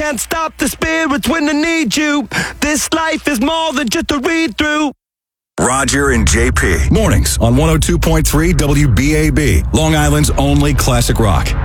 can't stop the spirits when they need you. This life is more than just a read-through. Roger and JP. Mornings on 102.3 WBAB, Long Island's only classic rock.